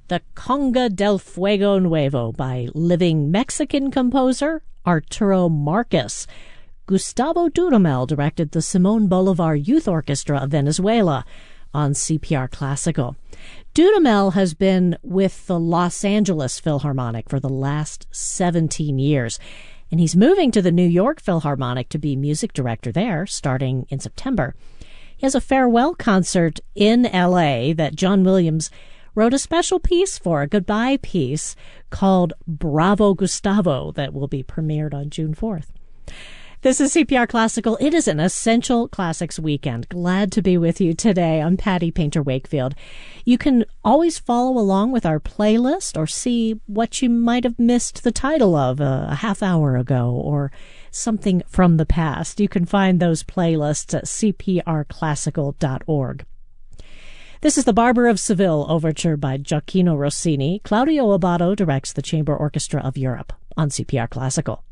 the Conga del Fuego Nuevo by living Mexican composer Arturo Marcus. Gustavo Dudamel directed the Simón Bolivar Youth Orchestra of Venezuela on CPR Classical. Dudamel has been with the Los Angeles Philharmonic for the last 17 years, and he's moving to the New York Philharmonic to be music director there starting in September. He has a farewell concert in L.A. that John Williams wrote a special piece for, a goodbye piece called Bravo Gustavo, that will be premiered on June 4th. This is CPR Classical. It is an Essential Classics weekend. Glad to be with you today. I'm Patty Painter-Wakefield. You can always follow along with our playlist or see what you might have missed the title of a half hour ago or something from the past. You can find those playlists at cprclassical.org. This is the Barber of Seville Overture by Gioacchino Rossini. Claudio Abbado directs the Chamber Orchestra of Europe on CPR Classical.